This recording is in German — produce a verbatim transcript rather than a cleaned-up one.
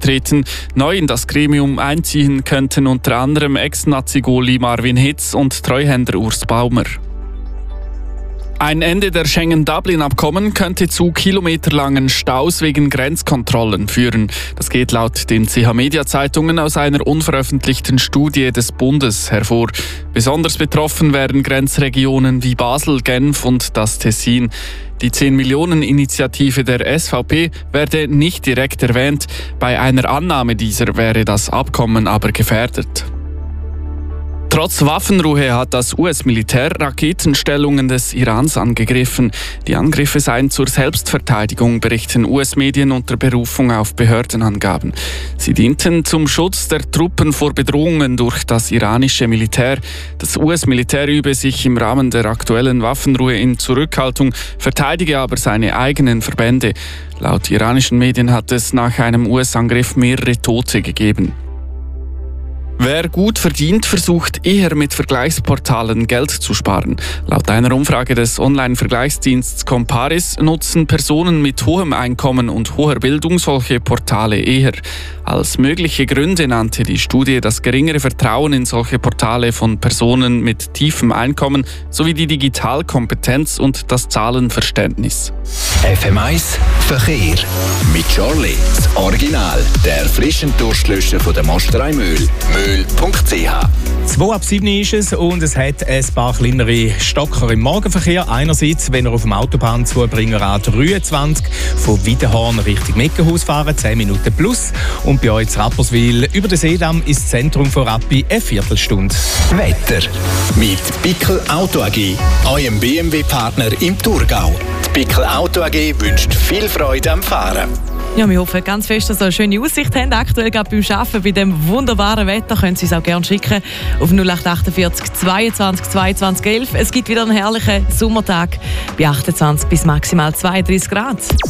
zurücktreten. Neu in das Gremium einziehen könnten unter anderem Ex-Nazi-Goalie Marvin Hitz und Treuhänder Urs Baumer. Ein Ende der Schengen-Dublin-Abkommen könnte zu kilometerlangen Staus wegen Grenzkontrollen führen. Das geht laut den C H-Media-Zeitungen aus einer unveröffentlichten Studie des Bundes hervor. Besonders betroffen wären Grenzregionen wie Basel, Genf und das Tessin. Die zehn-Millionen-Initiative der S V P werde nicht direkt erwähnt. Bei einer Annahme dieser wäre das Abkommen aber gefährdet. Trotz Waffenruhe hat das U S-Militär Raketenstellungen des Irans angegriffen. Die Angriffe seien zur Selbstverteidigung, berichten U S-Medien unter Berufung auf Behördenangaben. Sie dienten zum Schutz der Truppen vor Bedrohungen durch das iranische Militär. Das U S-Militär übe sich im Rahmen der aktuellen Waffenruhe in Zurückhaltung, verteidige aber seine eigenen Verbände. Laut iranischen Medien hat es nach einem U S-Angriff mehrere Tote gegeben. Wer gut verdient, versucht eher mit Vergleichsportalen Geld zu sparen. Laut einer Umfrage des Online-Vergleichsdienstes Comparis nutzen Personen mit hohem Einkommen und hoher Bildung solche Portale eher. Als mögliche Gründe nannte die Studie das geringere Vertrauen in solche Portale von Personen mit tiefem Einkommen sowie die Digitalkompetenz und das Zahlenverständnis. F M eins Verkehr mit Charlie, das Original, der frischen Durstlöscher von der Mosterei Mühl. mühl punkt c h. zwei ab sieben ist es und es hat ein paar kleinere Stocker im Morgenverkehr. Einerseits, wenn ihr auf dem Autobahnzubringer A dreiundzwanzig von Widenhorn Richtung Meckenhaus fahren, zehn Minuten plus. Und bei euch in Rapperswil über den Seedamm ins Zentrum von Rappi eine Viertelstunde. Wetter mit Bickel Auto A G, eurem B M W-Partner im Thurgau. Die Bickel Auto A G wünscht viel Freude am Fahren. Ja, wir hoffen ganz fest, dass ihr eine schöne Aussicht habt. Aktuell gerade beim Arbeiten, bei diesem wunderbaren Wetter, können Sie es auch gerne schicken auf null acht achtundvierzig zweiundzwanzig zweiundzwanzig elf. Es gibt wieder einen herrlichen Sommertag bei achtundzwanzig bis maximal zweiunddreißig Grad.